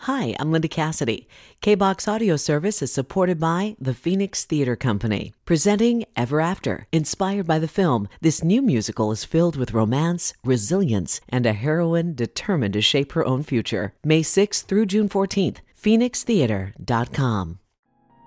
Hi, I'm Linda Cassidy. KBOX Audio Service is supported by the Phoenix Theater Company. Presenting Ever After. Inspired by the film, this new musical is filled with romance, resilience, and a heroine determined to shape her own future. May 6th through June 14th. PhoenixTheater.com.